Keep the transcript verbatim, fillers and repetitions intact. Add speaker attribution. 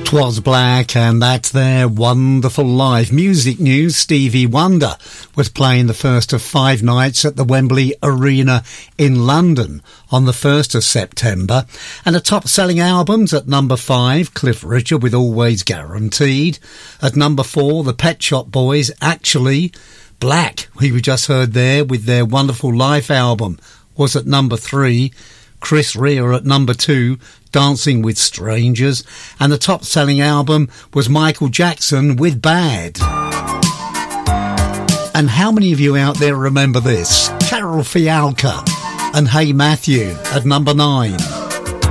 Speaker 1: 'Twas Black, and that's their Wonderful Life. Music news, Stevie Wonder was playing the first of five nights at the Wembley Arena in London on the first of September. And the top-selling albums at number five, Cliff Richard with Always Guaranteed. At number four, the Pet Shop Boys, Actually. Black, who we just heard there with their Wonderful Life album, was at number three. Chris Rea at number two, Dancing with Strangers, and the top-selling album was Michael Jackson with Bad. And how many of you out there remember this? Carol Fialka and Hey Matthew at number nine.